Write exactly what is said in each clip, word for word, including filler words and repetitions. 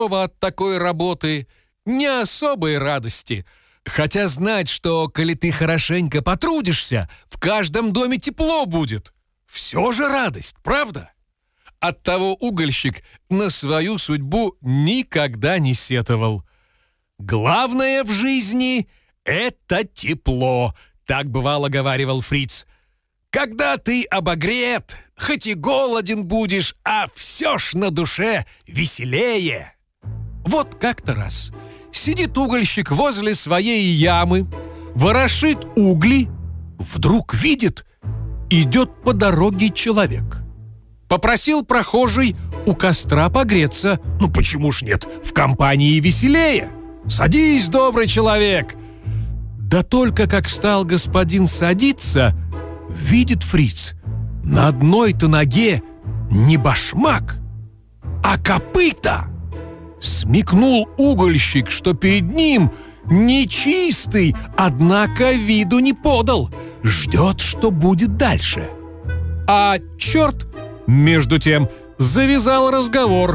от такой работы не особой радости. Хотя знать, что, коли ты хорошенько потрудишься, в каждом доме тепло будет. Все же радость, правда? Оттого угольщик на свою судьбу никогда не сетовал. «Главное в жизни — это тепло», — так бывало говаривал Фриц. «Когда ты обогрет, хоть и голоден будешь, а все ж на душе веселее». Вот как-то раз сидит угольщик возле своей ямы, ворошит угли, вдруг видит, идет по дороге человек. Попросил прохожий у костра погреться. Ну почему ж нет, в компании веселее. «Садись, добрый человек!» Да только как стал господин садиться, видит Фриц, на одной-то ноге не башмак, а копыта. Смекнул угольщик, что перед ним нечистый, однако виду не подал, ждет, что будет дальше. А черт, между тем, завязал разговор.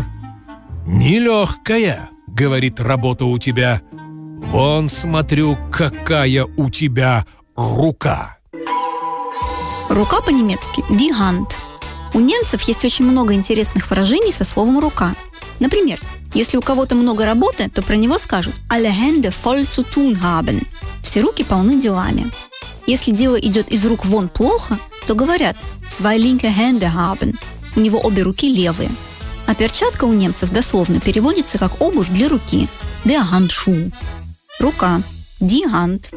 «Нелегкая, — говорит, — работа у тебя. Вон, смотрю, какая у тебя рука». Рука по-немецки «die Hand». У немцев есть очень много интересных выражений со словом «рука». Например, если у кого-то много работы, то про него скажут «alle Hände voll zu tun haben» – «все руки полны делами». Если дело идет из рук вон плохо, то говорят «zwei linke Hände haben» – у него обе руки левые. А перчатка у немцев дословно переводится как обувь для руки – der Handschuh. Рука – die Hand.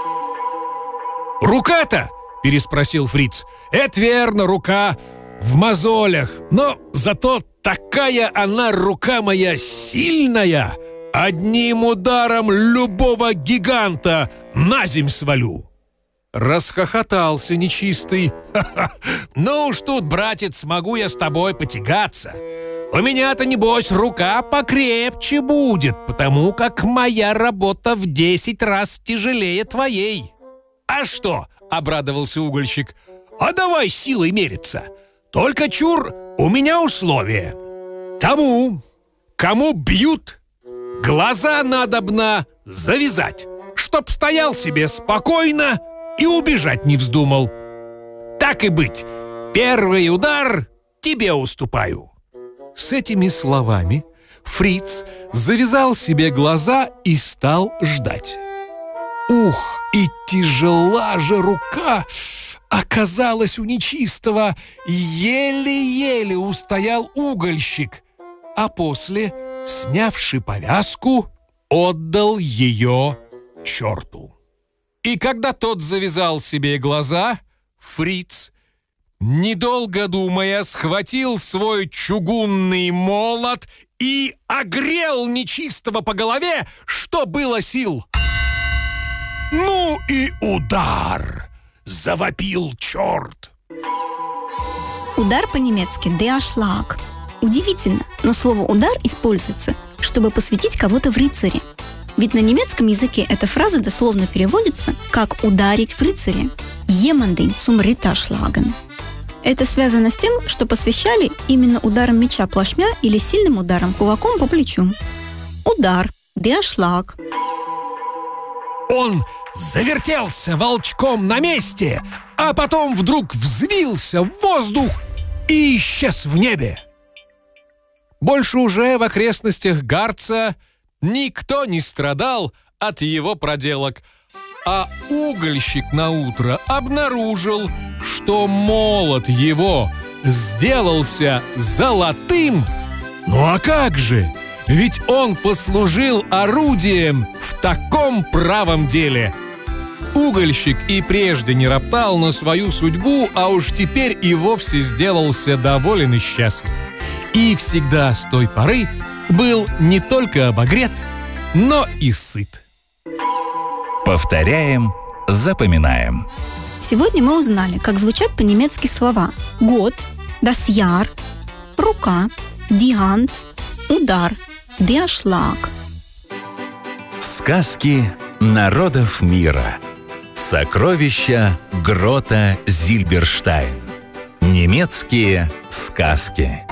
«Рука-то?» – переспросил Фриц. «Это верно, рука в мозолях, но зато такая она, рука моя, сильная, одним ударом любого гиганта наземь свалю». Расхохотался нечистый. «Ха-ха! Ну уж тут, братец, могу я с тобой потягаться. У меня-то, небось, рука покрепче будет, потому как моя работа в десять раз тяжелее твоей». «А что?» — обрадовался угольщик. «А давай силой мериться. Только, чур, у меня условие. Тому, кому бьют, глаза надобно завязать, чтоб стоял себе спокойно и убежать не вздумал. Так и быть, первый удар тебе уступаю». С этими словами Фриц завязал себе глаза и стал ждать. Ух, и тяжела же рука оказалась у нечистого. Еле-еле устоял угольщик, а после, снявши повязку, отдал ее черту. И когда тот завязал себе глаза, Фриц, недолго думая, схватил свой чугунный молот и огрел нечистого по голове, что было сил. «Ну и удар!» — завопил черт. Удар по-немецки «der Schlag». Удивительно, но слово «удар» используется, чтобы посвятить кого-то в рыцари. Ведь на немецком языке эта фраза дословно переводится как «ударить в рыцаре» – «jemanden zum Ritter schlagen». Это связано с тем, что посвящали именно ударом меча плашмя или сильным ударом кулаком по плечу. Удар – «der Schlag». Он завертелся волчком на месте, а потом вдруг взвился в воздух и исчез в небе. Больше уже в окрестностях Гарца никто не страдал от его проделок, а угольщик наутро обнаружил, что молот его сделался золотым. Ну а как же? Ведь он послужил орудием в таком правом деле. Угольщик и прежде не роптал на свою судьбу, а уж теперь и вовсе сделался доволен и счастлив. И всегда с той поры был не только обогрет, но и сыт. Повторяем, запоминаем. Сегодня мы узнали, как звучат по-немецки слова «год», «das Jahr», «рука», «die Hand», «удар», «der Schlag». Сказки народов мира. Сокровища Грота Зильберштайн. Немецкие сказки.